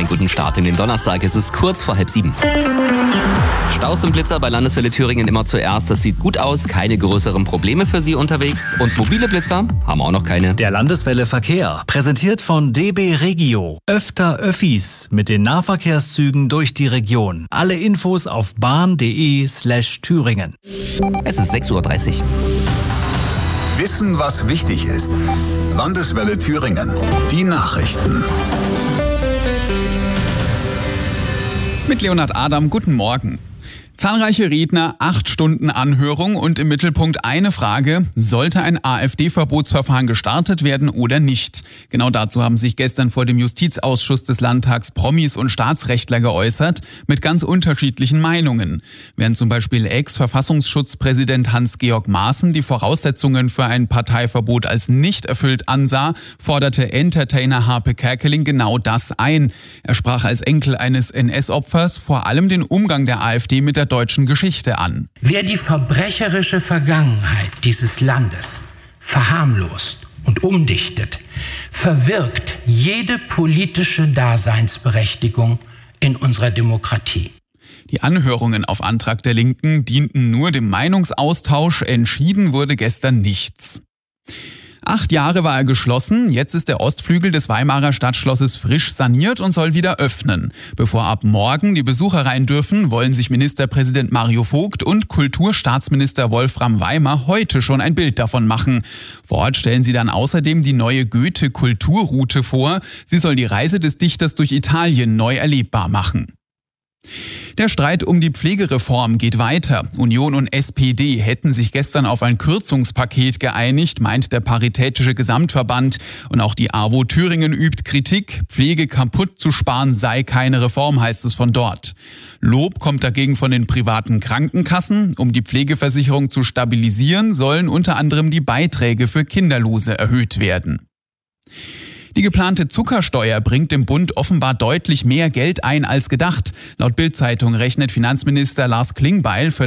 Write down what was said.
einen guten Start in den Donnerstag. Es ist kurz vor 6:30. Staus und Blitzer bei Landeswelle Thüringen immer zuerst. Das sieht gut aus, keine größeren Probleme für Sie unterwegs. Und mobile Blitzer haben wir auch noch keine. Der Landeswelle Verkehr, präsentiert von DB Regio. Öfter Öffis mit den Nahverkehrszügen durch die Region. Alle Infos auf bahn.de/Thüringen. Es ist 6:30 Uhr. Wissen, was wichtig ist. Landeswelle Thüringen. Die Nachrichten. Mit Leonhard Adam, guten Morgen. Zahlreiche Redner, 8 Stunden Anhörung und im Mittelpunkt eine Frage: Sollte ein AfD-Verbotsverfahren gestartet werden oder nicht? Genau dazu haben sich gestern vor dem Justizausschuss des Landtags Promis und Staatsrechtler geäußert, mit ganz unterschiedlichen Meinungen. Während zum Beispiel Ex-Verfassungsschutzpräsident Hans-Georg Maaßen die Voraussetzungen für ein Parteiverbot als nicht erfüllt ansah, forderte Entertainer Harpe Kerkeling genau das ein. Er sprach als Enkel eines NS-Opfers vor allem den Umgang der AfD mit der deutschen Geschichte an. Wer die verbrecherische Vergangenheit dieses Landes verharmlost und umdichtet, verwirkt jede politische Daseinsberechtigung in unserer Demokratie. Die Anhörungen auf Antrag der Linken dienten nur dem Meinungsaustausch, entschieden wurde gestern nichts. 8 Jahre war er geschlossen, jetzt ist der Ostflügel des Weimarer Stadtschlosses frisch saniert und soll wieder öffnen. Bevor ab morgen die Besucher rein dürfen, wollen sich Ministerpräsident Mario Vogt und Kulturstaatsminister Wolfram Weimer heute schon ein Bild davon machen. Vor Ort stellen sie dann außerdem die neue Goethe-Kulturroute vor. Sie soll die Reise des Dichters durch Italien neu erlebbar machen. Der Streit um die Pflegereform geht weiter. Union und SPD hätten sich gestern auf ein Kürzungspaket geeinigt, meint der Paritätische Gesamtverband. Und auch die AWO Thüringen übt Kritik. Pflege kaputt zu sparen sei keine Reform, heißt es von dort. Lob kommt dagegen von den privaten Krankenkassen. Um die Pflegeversicherung zu stabilisieren, sollen unter anderem die Beiträge für Kinderlose erhöht werden. Die geplante Zuckersteuer bringt dem Bund offenbar deutlich mehr Geld ein als gedacht. Laut Bild-Zeitung rechnet Finanzminister Lars Klingbeil für